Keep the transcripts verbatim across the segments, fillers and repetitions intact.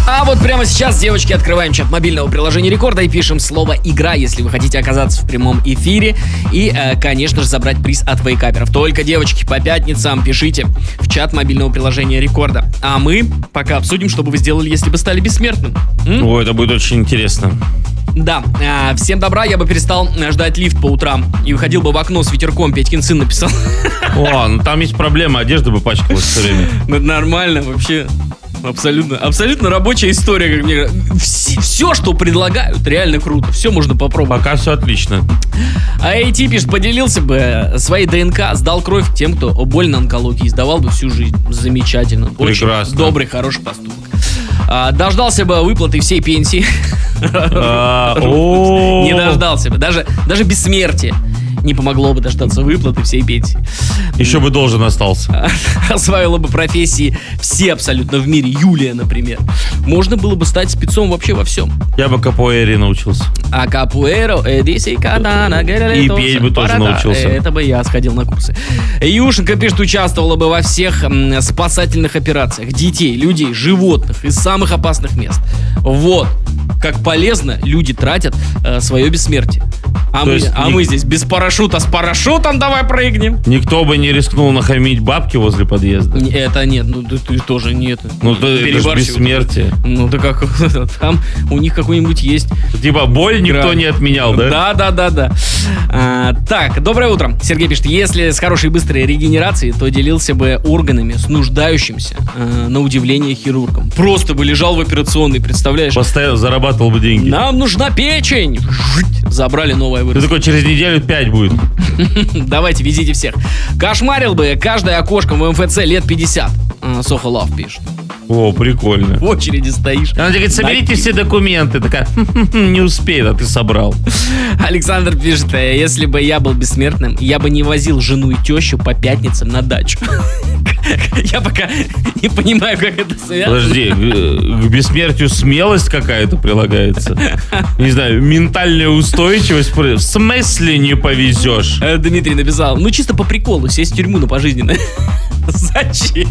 А вот прямо сейчас, девочки, открываем чат мобильного приложения Рекорда и пишем слово «Игра», если вы хотите оказаться в прямом эфире и, э, конечно же, забрать приз от вейкаперов. Только, девочки, по пятницам пишите в чат мобильного приложения Рекорда. А мы пока обсудим, что бы вы сделали, если бы стали бессмертным. М? Ой, это будет очень интересно. Да, а, всем добра, я бы перестал ждать лифт по утрам и выходил бы в окно с ветерком, Петькин сын написал. О, ну там есть проблема, одежда бы пачкалась все время. Ну, это нормально, вообще. Абсолютно, абсолютно рабочая история, как мне кажется. Все, все, что предлагают, реально круто. Все можно попробовать. Пока все отлично. А эй ти пишет, поделился бы своей ДНК, сдал кровь тем, кто больно онкологией, сдавал бы всю жизнь. Замечательно. Прекрасно. Очень добрый, хороший поступок. А, дождался бы выплаты всей пенсии. Не дождался бы. Даже, даже бессмертие не помогло бы дождаться выплаты всей пенсии. Еще бы должен остался. Освоила бы профессии все абсолютно в мире. Юлия, например. Можно было бы стать спецом вообще во всем. Я бы капуэре научился. А капуэро, эдиси, кадана, и петь бы тоже научился. Это бы я сходил на курсы. Юшенька пишет, участвовала бы во всех м, спасательных операциях детей, людей, животных из самых опасных мест. Вот как полезно люди тратят э, свое бессмертие. А, мы, есть, а ник... мы здесь без парашюта, с парашютом давай прыгнем. Никто бы не рискнул нахамить бабки возле подъезда. Это нет, ну ты, ты тоже нет. Ну то, это же бессмертие. Ну да как, там у них какой-нибудь есть. Типа боль никто не отменял, да? Да, да, да, да. А, так, доброе утро. Сергей пишет, если с хорошей быстрой регенерацией, то делился бы органами с нуждающимся, э, на удивление, хирургом. Просто бы лежал в операционной, представляешь? Постоянно зарабатывал бы деньги. Нам нужна печень. Забрали новое вырос. Ты такой, через неделю пять будет. Давайте, везите всех. Кошмарил бы каждое окошко в эм эф цэ лет пятьдесят. Сохо Лав пишет. О, прикольно. В очереди стоишь. Она говорит, соберите все документы. Такая, не успеет, а ты собрал. Александр пишет, если бы я был бессмертным, я бы не возил жену и тещу по пятницам на дачу. Я пока не понимаю, как это связано. Подожди, к бессмертию смелость какая-то прилагается. Не знаю, ментальная устойчивость. В смысле не повезешь? Дмитрий написал, ну чисто по приколу, сесть в тюрьму на пожизненное. Зачем?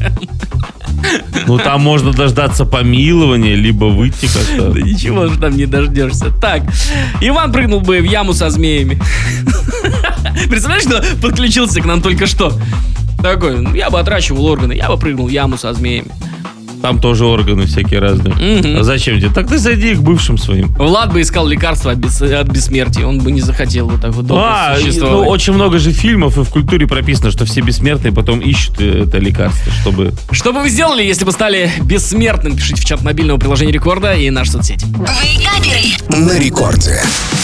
Ну там можно дождаться помилования, либо выйти как-то. Да ничего же там не дождешься. Так, Иван прыгнул бы в яму со змеями. Представляешь, что подключился к нам только что? Такой, я бы отращивал органы, я бы прыгнул в яму со змеями. Там тоже органы всякие разные. Угу. А зачем тебе? Так ты зайди к бывшим своим. Влад бы искал лекарства от, бес... от бессмертия. Он бы не захотел вот так вот долго а, существовать. Ну, очень много же фильмов и в культуре прописано, что все бессмертные потом ищут это лекарство, чтобы... Что бы вы сделали, если бы стали бессмертным? Пишите в чат мобильного приложения Рекорда и наши соцсети. Вейкаперы на Рекорде.